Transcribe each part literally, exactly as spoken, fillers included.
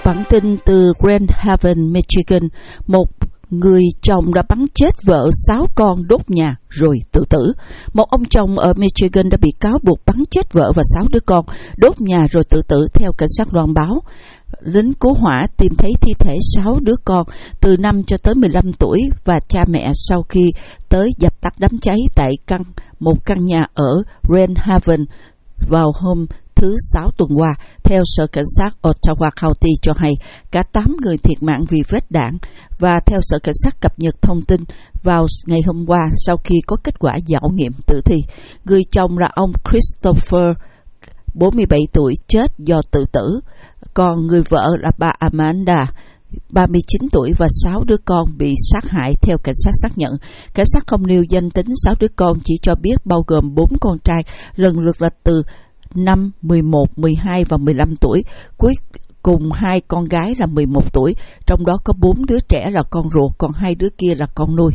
Bản tin từ Grand Haven, Michigan, một người chồng đã bắn chết vợ, sáu con, đốt nhà rồi tự tử. Một ông chồng ở Michigan đã bị cáo buộc bắn chết vợ và sáu đứa con, đốt nhà rồi tự tử. Theo cảnh sát loan báo, lính cứu hỏa tìm thấy thi thể sáu đứa con từ năm cho tới mười lăm tuổi và cha mẹ sau khi tới dập tắt đám cháy tại căn một căn nhà ở Grand Haven vào hôm thứ Sáu tuần qua. Theo Sở Cảnh sát Ottawa County cho hay, cả tám người thiệt mạng vì vết đạn, và theo Sở Cảnh sát cập nhật thông tin vào ngày hôm qua sau khi có kết quả khảo nghiệm tử thi. Người chồng là ông Christopher, bốn mươi bảy tuổi, chết do tự tử, còn người vợ là bà Amanda, ba mươi chín tuổi, và sáu đứa con bị sát hại. Theo cảnh sát xác nhận, cảnh sát không nêu danh tính sáu đứa con, chỉ cho biết bao gồm bốn con trai lần lượt là từ năm, mười một, mười hai và mười lăm tuổi, cuối cùng hai con gái là mười một tuổi, trong đó có bốn đứa trẻ là con ruột, còn hai đứa kia là con nuôi.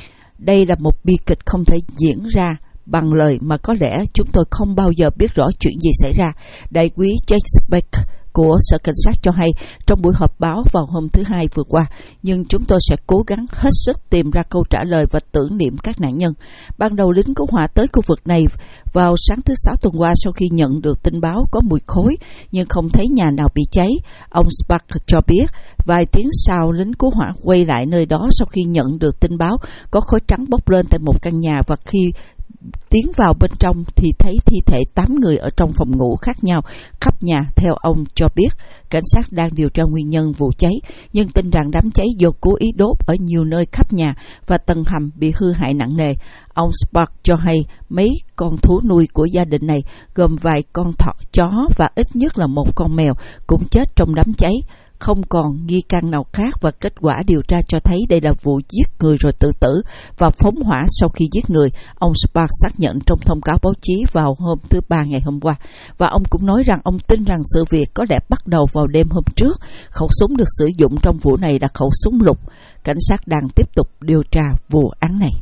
Đây là một bi kịch không thể diễn ra bằng lời, mà có lẽ chúng tôi không bao giờ biết rõ chuyện gì xảy ra, đại úy Jake Beck của Sở Cảnh sát cho hay trong buổi họp báo vào hôm thứ Hai vừa qua. Nhưng chúng tôi sẽ cố gắng hết sức tìm ra câu trả lời và tưởng niệm các nạn nhân. Ban đầu, lính cứu hỏa tới khu vực này vào sáng thứ Sáu tuần qua sau khi nhận được tin báo có mùi khói, nhưng không thấy nhà nào bị cháy. Ông Spark cho biết vài tiếng sau, lính cứu hỏa quay lại nơi đó sau khi nhận được tin báo có khói trắng bốc lên tại một căn nhà, và khi tiến vào bên trong thì thấy thi thể tám người ở trong phòng ngủ khác nhau khắp nhà. Theo ông cho biết, cảnh sát đang điều tra nguyên nhân vụ cháy, nhưng tin rằng đám cháy do cố ý đốt ở nhiều nơi khắp nhà và tầng hầm bị hư hại nặng nề. Ông Spark cho hay mấy con thú nuôi của gia đình này gồm vài con thỏ, chó và ít nhất là một con mèo cũng chết trong đám cháy. Không còn nghi can nào khác, và kết quả điều tra cho thấy đây là vụ giết người rồi tự tử và phóng hỏa sau khi giết người, ông Spark xác nhận trong thông cáo báo chí vào hôm thứ Ba ngày hôm qua. Và ông cũng nói rằng ông tin rằng sự việc có lẽ bắt đầu vào đêm hôm trước. Khẩu súng được sử dụng trong vụ này là khẩu súng lục. Cảnh sát đang tiếp tục điều tra vụ án này.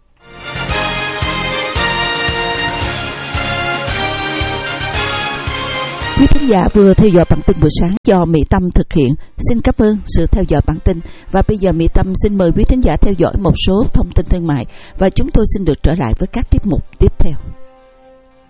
Quý thính giả vừa theo dõi bản tin buổi sáng do Mỹ Tâm thực hiện. Xin cảm ơn sự theo dõi bản tin. Và bây giờ Mỹ Tâm xin mời quý thính giả theo dõi một số thông tin thương mại, và chúng tôi xin được trở lại với các tiết mục tiếp theo.